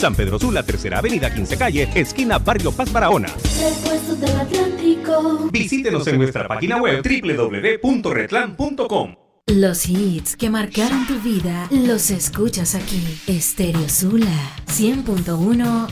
San Pedro Sula, Tercera Avenida, 15 Calle, esquina Barrio Paz Barahona. Repuestos del Atlántico. Visítenos en nuestra página web www.retlan.com. Los hits que marcaron tu vida los escuchas aquí. Estéreo Sula 100.1